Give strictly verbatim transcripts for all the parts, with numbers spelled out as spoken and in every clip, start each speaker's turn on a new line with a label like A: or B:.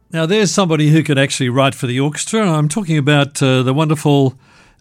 A: Now, there's somebody who could actually write for the orchestra. I'm talking about uh, the wonderful,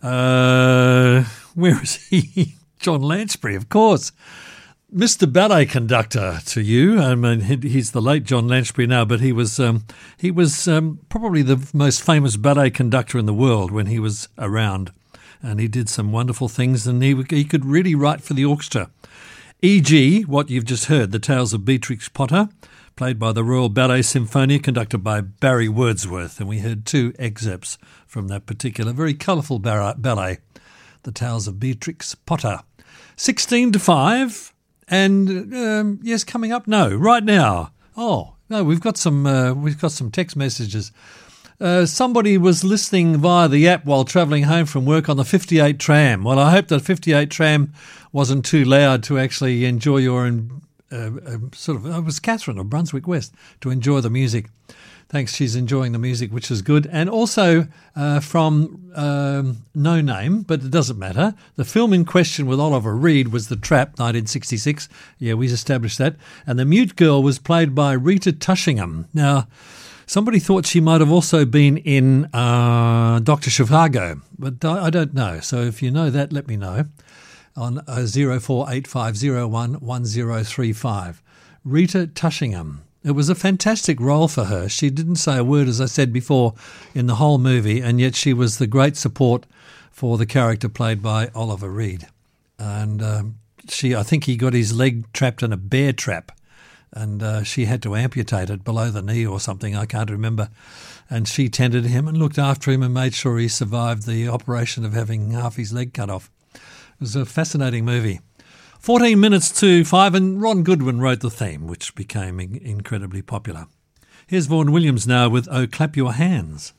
A: uh, where is he? John Lansbury, of course. Mister Ballet Conductor to you. I mean, he's the late John Lansbury now, but he was um, he was um, probably the most famous ballet conductor in the world when he was around. And he did some wonderful things, and he, he could really write for the orchestra. for example, what you've just heard, The Tales of Beatrix Potter, played by the Royal Ballet Symphonia, conducted by Barry Wordsworth. And we heard two excerpts from that particular very colourful ballet, The Tales of Beatrix Potter. sixteen to five, and um, yes, coming up, no, right now. Oh, no, we've got some, uh, we've got some text messages. Uh, somebody was listening via the app while travelling home from work on the fifty-eight tram. Well, I hope that fifty-eight tram wasn't too loud to actually enjoy your uh, uh, sort of, it was Catherine of Brunswick West, to enjoy the music. Thanks, she's enjoying the music, which is good. And also uh, from um, No Name, but it doesn't matter. The film in question with Oliver Reed was The Trap, nineteen sixty-six. Yeah, we established that. And the mute girl was played by Rita Tushingham. Now, somebody thought she might have also been in uh, Doctor Zhivago, but I don't know. So if you know that, let me know on uh, zero four eight five zero one one zero three five. Rita Tushingham. It was a fantastic role for her. She didn't say a word, as I said before, in the whole movie, and yet she was the great support for the character played by Oliver Reed. And um, she, I think he got his leg trapped in a bear trap, and uh, she had to amputate it below the knee or something, I can't remember. And she tended him and looked after him and made sure he survived the operation of having half his leg cut off. It was a fascinating movie. fourteen minutes to five, and Ron Goodwin wrote the theme, which became in- incredibly popular. Here's Vaughan Williams now with Oh Clap Your Hands.